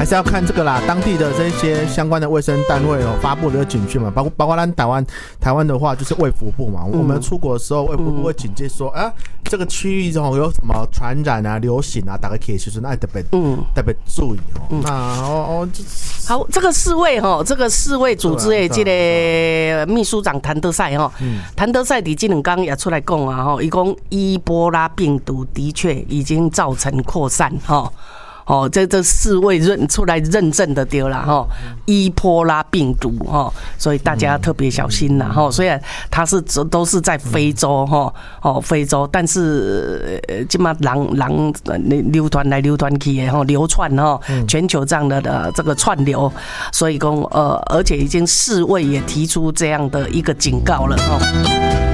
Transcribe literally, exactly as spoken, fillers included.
是要看这个啦，当地的这些相关的卫生单位哦发布的警讯嘛，包括包括咱台湾台湾的话就是卫福部嘛，嗯、我们出国的时候卫福部会警戒说、嗯、啊，这个区域中有什么传染啊、流行啊，大家可以就是那特别嗯特别注意哦。嗯、那哦哦， 好，这个世卫哈，这个世卫组织的这个秘书长谭德赛哈，谭德赛伫这两天也出来讲啊哈，伊讲伊波拉病毒的确已经造成扩散哈。哦，这这世卫认出来认证的对啦哈，伊波拉病毒哈，所以大家特别小心啦哈。虽然它是都是在非洲哈，哦非洲，但是呃，今嘛人人流传来流传去的哈，流窜哈，全球这样的的这个串流，所以讲呃，而且已经世卫也提出这样的一个警告了哈。